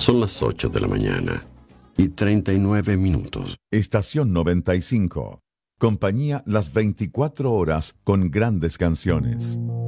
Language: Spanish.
Son las 8 de la mañana y 39 minutos. Estación 95. Compañía las 24 horas con grandes canciones.